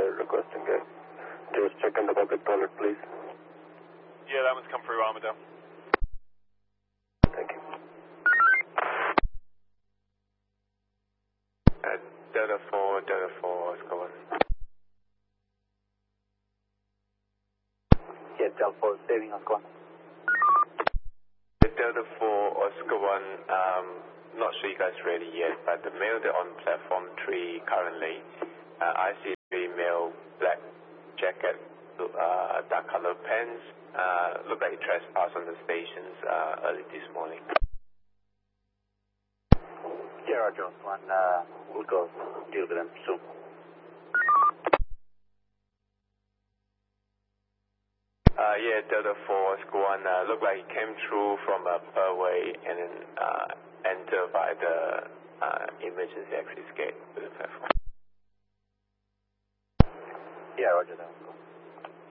They're requesting a just check in the public toilet, please. Yeah, that one's come through, Armadale. Thank you. Delta 4, Oscar 1. Yeah, Delta 4 saving Oscar 1. Delta 4, Oscar 1, not sure you guys ready yet, but the male they're on platform 3 currently. IC3 male, black jacket, dark color pants, look like he trespassed on the stations early this morning. Yeah, Roger, Oscar 1, we'll go deal with them soon. Yeah, Delta 4, Oscar 1, looked like he came through from a Perway and then entered by the emergency exit gate to the platform. Yeah, Roger, that.